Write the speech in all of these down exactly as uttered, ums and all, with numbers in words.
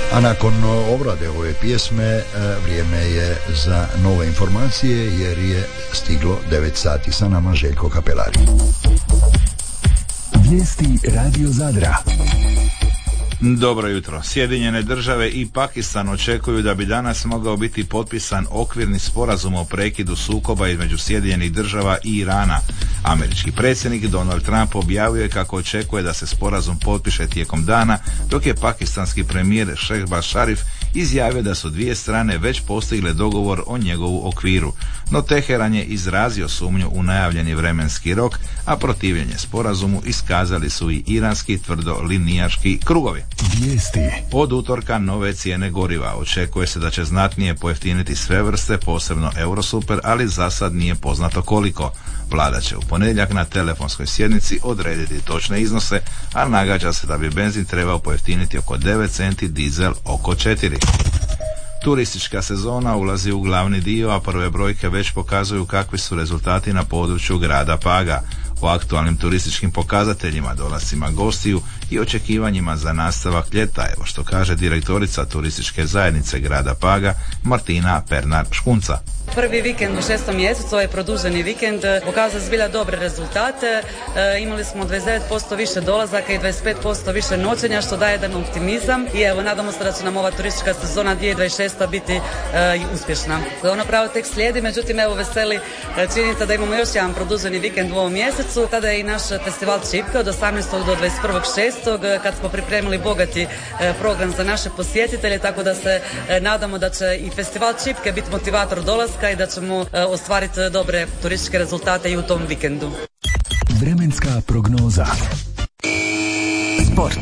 A nakon obrade ove pjesme vrijeme je za nove informacije jer je stiglo devet sati. Sa nama Željko Kapelari. Vijesti Radio Zadra. Dobro jutro. Sjedinjene države i Pakistan očekuju da bi danas mogao biti potpisan okvirni sporazum o prekidu sukoba između Sjedinjenih država i Irana. Američki predsjednik Donald Trump objavio je kako očekuje da se sporazum potpiše tijekom dana, dok je pakistanski premijer Shehbaz Sharif izjavio da su dvije strane već postigle dogovor o njegovu okviru. No Teheran je izrazio sumnju u najavljeni vremenski rok, a protivljenje sporazumu iskazali su i iranski tvrdolinijaški krugovi. Vijesti. Od utorka nove cijene goriva. Očekuje se da će znatnije pojeftiniti sve vrste, posebno Eurosuper, ali za sad nije poznato koliko. Vlada će u ponedjeljak na telefonskoj sjednici odrediti točne iznose, a nagađa se da bi benzin trebao pojeftiniti oko devet centi, dizel oko četiri. Turistička sezona ulazi u glavni dio, a prve brojke već pokazuju kakvi su rezultati na području grada Paga. O aktualnim turističkim pokazateljima, dolascima gostiju i očekivanjima za nastavak ljeta, evo što kaže direktorica turističke zajednice grada Paga Martina Pernar-Škunca. Prvi vikend u šestom mjesecu, ovaj produženi vikend, pokazao zbilja dobre rezultate. E, imali smo dvadeset devet posto više dolazaka i dvadeset pet posto više noćenja, što daje jedan optimizam. I evo, nadamo se da će nam ova turistička sezona dvije tisuće dvadeset šesta biti e, uspješna. Ono pravo tek slijedi, međutim, evo veseli činjenica da imamo još jedan produženi vikend u ovom mjesecu. Tada je i naš festival Čipka od osamnaestog do dvadeset prvog šestog kad smo pripremili bogati e, program za naše posjetitelje, tako da se e, nadamo da će i festival Čipke biti motivator dolaska i da ćemo e, ostvariti dobre turističke rezultate i u tom vikendu. Vremenska prognoza. Sport.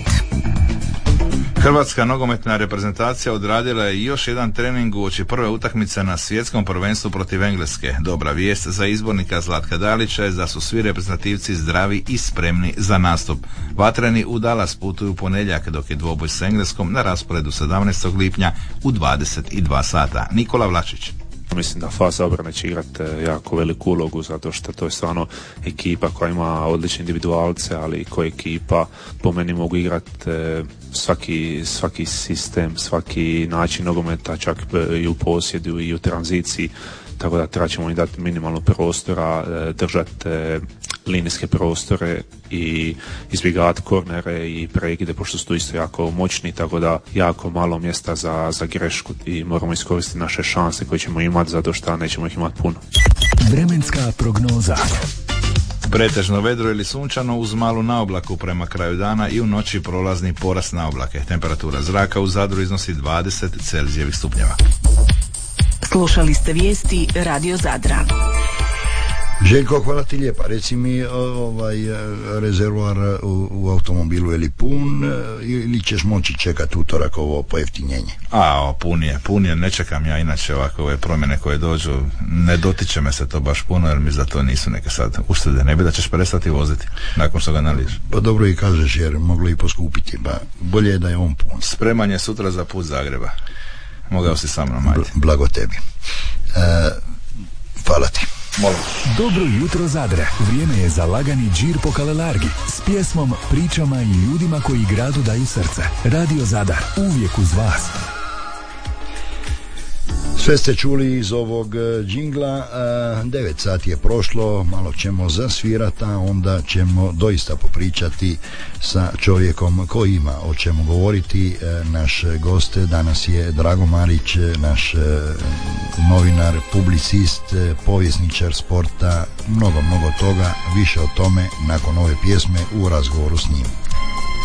Hrvatska nogometna reprezentacija odradila je još jedan trening uoči prve utakmice na svjetskom prvenstvu protiv Engleske. Dobra vijest za izbornika Zlatka Dalića je da su svi reprezentativci zdravi i spremni za nastup. Vatreni u Dallas putuju u ponedjeljak, dok je dvoboj s Engleskom na rasporedu sedamnaestog lipnja u dvadeset dva sata. Nikola Vlačić. Mislim da faza obrane će igrati jako veliku ulogu, zato što to je stvarno ekipa koja ima odlične individualce, ali koja ekipa po meni mogu igrati svaki, svaki sistem, svaki način nogometa, čak i u posjedu i u tranziciji, tako da treba ćemo im dati minimalno prostora, držati linijske prostore i izbjegavati kornere i prekide, pošto su tu isto jako moćni, tako da jako malo mjesta za, za grešku i moramo iskoristiti naše šanse koje ćemo imati, zato što nećemo ih imati puno. Vremenska prognoza. Pretežno vedro ili sunčano uz malu naoblaku prema kraju dana i u noći prolazni porast naoblake. Temperatura zraka u Zadru iznosi dvadeset Celzijevih stupnjeva. Slušali ste vijesti Radio Zadra. Željko, hvala ti lijepa. Reci mi, ovaj rezervoar u, u automobilu je li pun ili ćeš moći čekati utorak ovo pojeftinjenje? A, pun je, pun je, ne čekam ja inače ovako ove promjene koje dođu, ne dotiče me se to baš puno jer mi za to nisu neke sad uštede, ne bi da ćeš prestati voziti nakon što ga nališ. Pa dobro i kažeš jer moglo i poskupiti, pa bolje je da je on pun. Spreman je sutra za put Zagreba, mogao si sa mnom, ajde. Blago tebi. E, hvala ti. Molim. Dobro jutro Zadre. Vrijeme je za lagani džir po Kalelargi s pjesmom, pričama i ljudima koji gradu daju srce. Radio Zadar, uvijek uz vas. Sve ste čuli iz ovog džingla, devet sati je prošlo, malo ćemo zasvirati, a onda ćemo doista popričati sa čovjekom koji ima o čemu govoriti. Naš gost danas je Drago Marić, naš novinar, publicist, povjesničar sporta, mnogo, mnogo toga, više o tome nakon ove pjesme u razgovoru s njim.